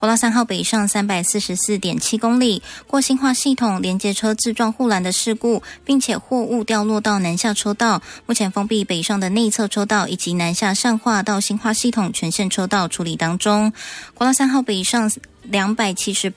国道3号北上344.7公里，过新化系统连接车自撞护栏的事故，并且货物掉落到南下车道，目前封闭北上的内侧车道以及南下善化到新化系统全线车道处理当中。国道3号北上278